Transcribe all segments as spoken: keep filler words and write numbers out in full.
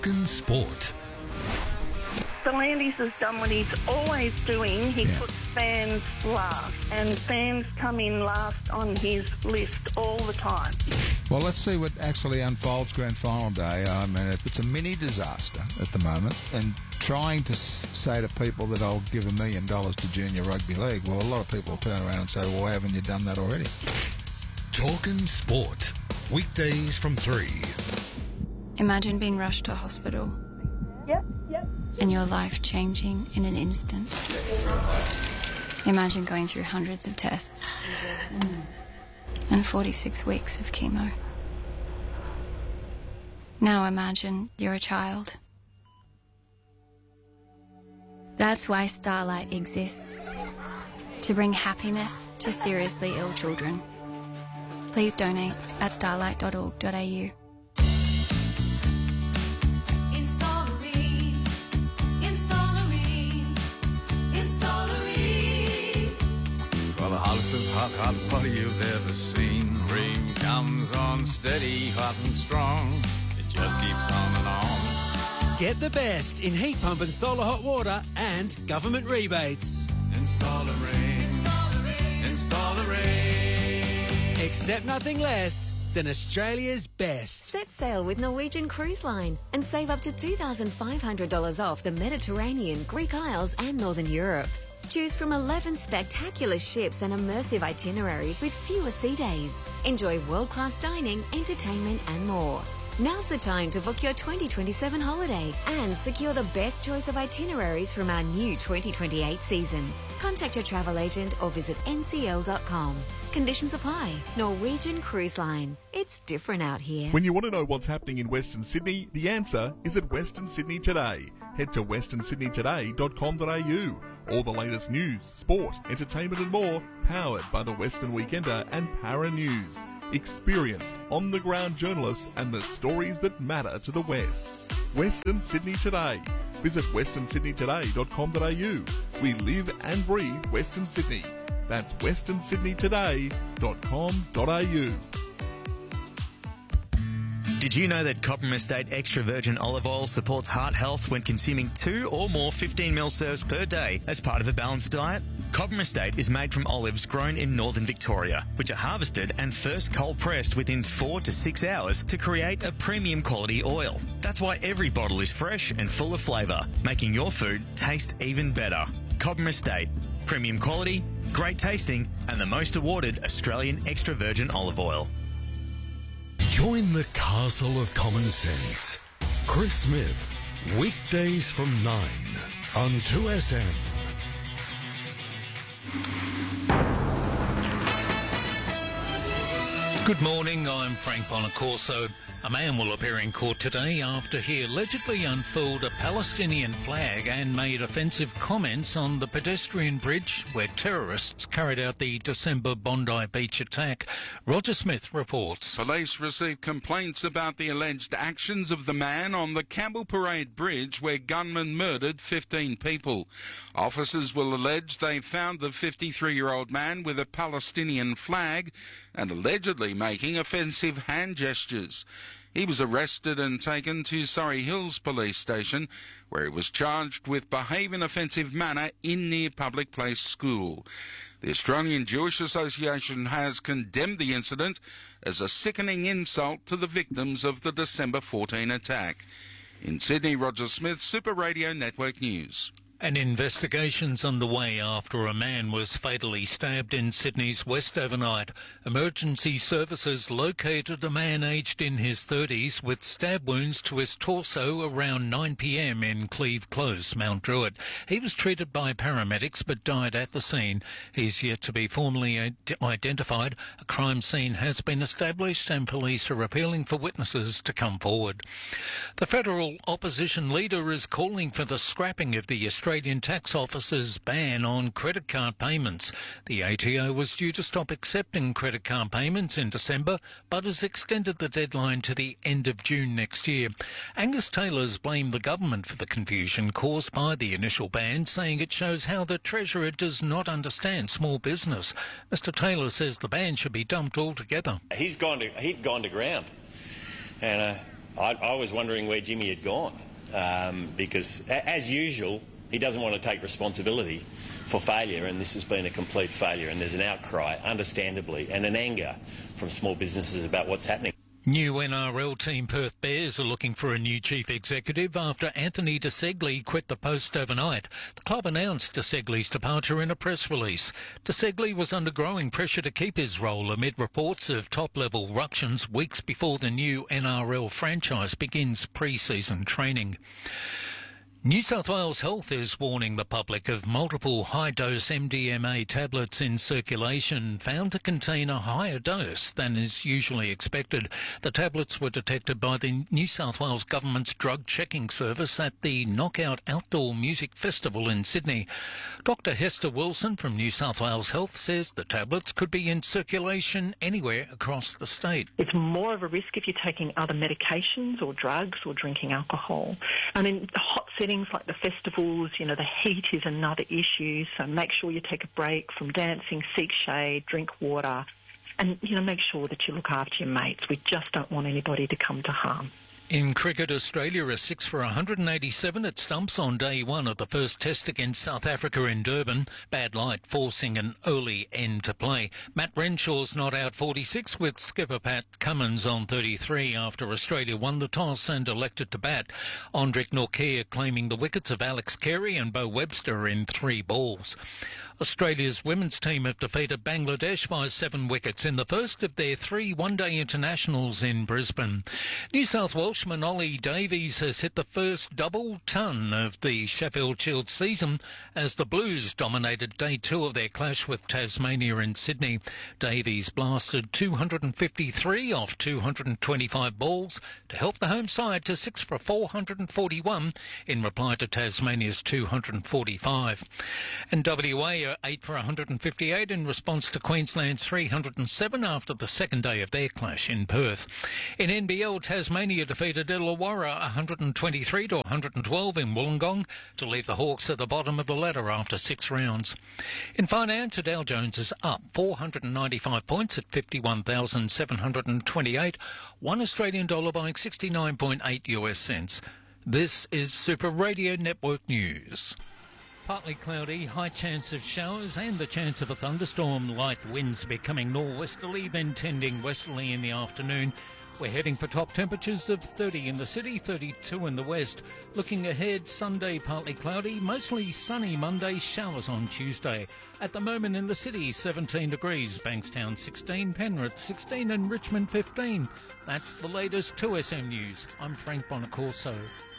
Talking Sport. Stellantis has done what he's always doing. He Yeah. puts fans last, and fans come in last on his list all the time. Well, let's see what actually unfolds grand final day. I mean, it's a mini disaster at the moment, and trying to s- say to people that I'll give a million dollars to junior rugby league, well, a lot of people turn around and say, well, why haven't you done that already? Talking Sport. Weekdays from three. Imagine being rushed to hospital. Yep, yep. And your life changing in an instant. Imagine going through hundreds of tests and forty-six weeks of chemo. Now imagine you're a child. That's why Starlight exists. To bring happiness to seriously ill children. Please donate at starlight dot org dot a u. The hottest of hot, hot butter you've ever seen. Cream comes on steady, hot and strong. It just keeps on and on. Get the best in heat pump and solar hot water and government rebates. Install a ring. Install a ring. Install a ring. Accept nothing less than Australia's best. Set sail with Norwegian Cruise Line and save up to two thousand five hundred dollars off the Mediterranean, Greek Isles and Northern Europe. Choose from eleven spectacular ships and immersive itineraries with fewer sea days. Enjoy world-class dining, entertainment and more. Now's the time to book your twenty twenty-seven holiday and secure the best choice of itineraries from our new twenty twenty-eight season. Contact your travel agent or visit n c l dot com. Conditions apply. Norwegian Cruise Line. It's different out here. When you want to know what's happening in Western Sydney, the answer is at Western Sydney Today. Head to western sydney today dot com dot a u. All the latest news, sport, entertainment and more, powered by the Western Weekender and Para News. Experienced, on-the-ground journalists and the stories that matter to the West. Western Sydney Today. Visit western sydney today dot com dot a u. We live and breathe Western Sydney. That's western sydney today dot com dot a u. Did you know that Cobram Estate Extra Virgin Olive Oil supports heart health when consuming two or more fifteen mil serves per day as part of a balanced diet? Cobram Estate is made from olives grown in northern Victoria, which are harvested and first cold pressed within four to six hours to create a premium quality oil. That's why every bottle is fresh and full of flavour, making your food taste even better. Cobram Estate. Premium quality, great tasting, and the most awarded Australian extra virgin olive oil. Join the castle of common sense. Chris Smith, weekdays from nine on two S M. Good morning, I'm Frank Bonacorso. A man will appear in court today after he allegedly unfurled a Palestinian flag and made offensive comments on the pedestrian bridge where terrorists carried out the December Bondi Beach attack. Roger Smith reports. Police received complaints about the alleged actions of the man on the Campbell Parade Bridge where gunmen murdered fifteen people. Officers will allege they found the fifty-three-year-old man with a Palestinian flag and allegedly making offensive hand gestures. He was arrested and taken to Surrey Hills Police Station, where he was charged with behaving in offensive manner in near public place school. The Australian Jewish Association has condemned the incident as a sickening insult to the victims of the December fourteenth attack. In Sydney, Roger Smith, Super Radio Network News. An investigation's underway after a man was fatally stabbed in Sydney's West overnight. Emergency services located a man aged in his thirties with stab wounds to his torso around nine p m in Cleve Close, Mount Druitt. He was treated by paramedics but died at the scene. He's yet to be formally ad- identified. A crime scene has been established and police are appealing for witnesses to come forward. The federal opposition leader is calling for the scrapping of the Australian Australian Tax Office's ban on credit card payments. The A T O was due to stop accepting credit card payments in December, but has extended the deadline to the end of June next year. Angus Taylor's blamed the government for the confusion caused by the initial ban, saying it shows how the Treasurer does not understand small business. Mister Taylor says the ban should be dumped altogether. He's gone to, he'd gone to ground. And uh, I, I was wondering where Jimmy had gone um, because, a, as usual, he doesn't want to take responsibility for failure, and this has been a complete failure, and there's an outcry, understandably, and an anger from small businesses about what's happening. New N R L team Perth Bears are looking for a new chief executive after Anthony De Segli quit the post overnight. The club announced De Segli's departure in a press release. De Segli was under growing pressure to keep his role amid reports of top-level ructions weeks before the new N R L franchise begins pre-season training. New South Wales Health is warning the public of multiple high-dose M D M A tablets in circulation found to contain a higher dose than is usually expected. The tablets were detected by the New South Wales Government's Drug Checking Service at the Knockout Outdoor Music Festival in Sydney. Doctor Hester Wilson from New South Wales Health says the tablets could be in circulation anywhere across the state. It's more of a risk if you're taking other medications or drugs or drinking alcohol. And in hot settings like the festivals, you know, the heat is another issue, so make sure you take a break from dancing, seek shade, drink water, and, you know, make sure that you look after your mates. We just don't want anybody to come to harm. In cricket, Australia are six for one hundred eighty-seven at stumps on day one of the first test against South Africa in Durban. Bad light forcing an early end to play. Matt Renshaw's not out forty-six with skipper Pat Cummins on thirty-three after Australia won the toss and elected to bat. Andrick Nortje claiming the wickets of Alex Carey and Bo Webster in three balls. Australia's women's team have defeated Bangladesh by seven wickets in the first of their three one-day internationals in Brisbane. New South Welshman Ollie Davies has hit the first double ton of the Sheffield Shield season as the Blues dominated day two of their clash with Tasmania in Sydney. Davies blasted two hundred fifty-three off two hundred twenty-five balls to help the home side to six for four hundred forty-one in reply to Tasmania's two hundred forty-five. And W A are eight for one hundred fifty-eight in response to Queensland's three hundred seven after the second day of their clash in Perth. In N B L, Tasmania defeated Illawarra one hundred twenty-three to one hundred twelve in Wollongong to leave the Hawks at the bottom of the ladder after six rounds. In finance, the Dow Jones is up four hundred ninety-five points at fifty-one thousand seven hundred twenty-eight, one Australian dollar buying sixty-nine point eight U S cents. This is Super Radio Network News. Partly cloudy, high chance of showers and the chance of a thunderstorm. Light winds becoming northwesterly, then tending westerly in the afternoon. We're heading for top temperatures of thirty in the city, thirty-two in the west. Looking ahead, Sunday partly cloudy, mostly sunny Monday, showers on Tuesday. At the moment in the city, seventeen degrees, Bankstown sixteen, Penrith sixteen and Richmond fifteen. That's the latest two S M News. I'm Frank Bonacorso.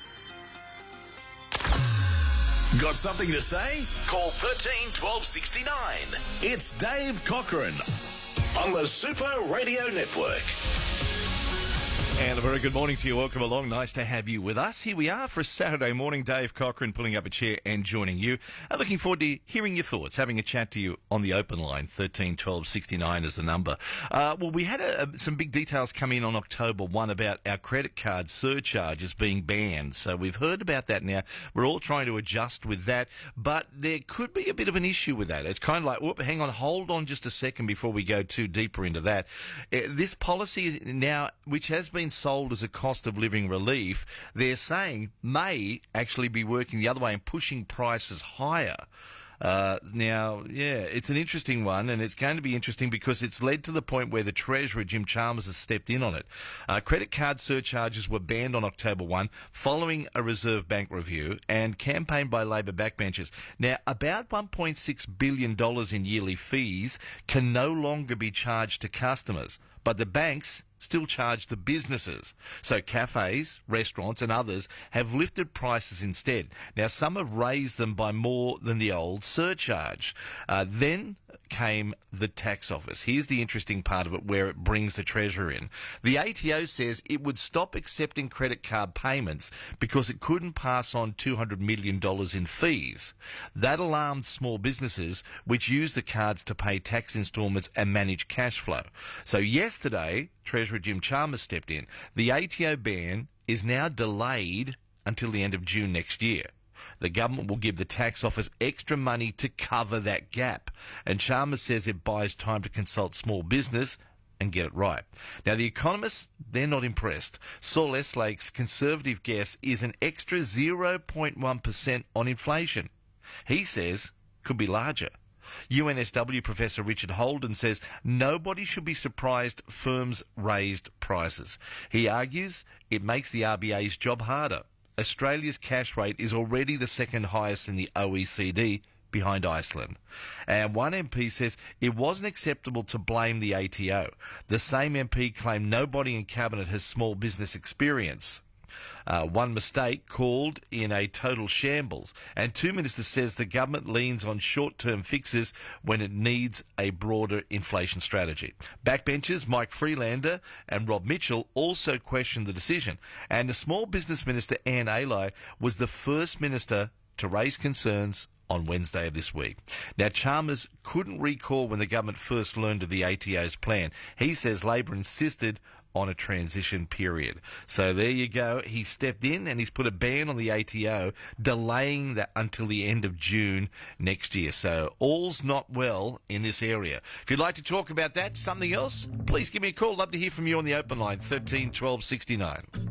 Got something to say? Call thirteen twelve sixty-nine. It's Dave Cochran on the Super Radio Network. And a very good morning to you. Welcome along. Nice to have you with us. Here we are for a Saturday morning. Dave Cochran pulling up a chair and joining you. Uh, looking forward to hearing your thoughts, having a chat to you on the open line. thirteen twelve sixty-nine is the number. Uh, well, we had a, a, some big details come in on October first about our credit card surcharges being banned. So we've heard about that now. We're all trying to adjust with that. But there could be a bit of an issue with that. It's kind of like, whoop, hang on, hold on just a second before we go too deeper into that. Uh, this policy is now, which has been sold as a cost of living relief, they're saying may actually be working the other way and pushing prices higher. Uh, now, yeah, it's an interesting one, and it's going to be interesting because it's led to the point where the Treasurer, Jim Chalmers, has stepped in on it. Uh, credit card surcharges were banned on October first following a Reserve Bank review and campaigned by Labor backbenchers. Now, about one point six billion dollars in yearly fees can no longer be charged to customers, but the banks still charge the businesses. So cafes, restaurants and others have lifted prices instead. Now, some have raised them by more than the old surcharge. Uh, then came the tax office. Here's the interesting part of it where it brings the Treasurer in. The A T O says it would stop accepting credit card payments because it couldn't pass on two hundred million dollars in fees. That alarmed small businesses which use the cards to pay tax instalments and manage cash flow. So yesterday, Treasurer Jim Chalmers stepped in. The A T O ban is now delayed until the end of June next year. The government will give the tax office extra money to cover that gap. And Chalmers says it buys time to consult small business and get it right. Now, the economists, they're not impressed. Saul Eslake's conservative guess is an extra zero point one percent on inflation. He says could be larger. U N S W Professor Richard Holden says nobody should be surprised firms raised prices. He argues it makes the R B A's job harder. Australia's cash rate is already the second highest in the O E C D, behind Iceland. And one M P says it wasn't acceptable to blame the A T O. The same M P claimed nobody in Cabinet has small business experience. Uh, one mistake called in a total shambles. And two ministers says the government leans on short-term fixes when it needs a broader inflation strategy. Backbenchers Mike Freelander and Rob Mitchell also questioned the decision. And the Small Business Minister Anne Aly was the first minister to raise concerns on Wednesday of this week. Now, Chalmers couldn't recall when the government first learned of the A T O's plan. He says Labor insisted on a transition period. So there you go. He stepped in and he's put a ban on the A T O, delaying that until the end of June next year. So all's not well in this area. If you'd like to talk about that, something else, please give me a call. Love to hear from you on the open line, thirteen twelve sixty-nine.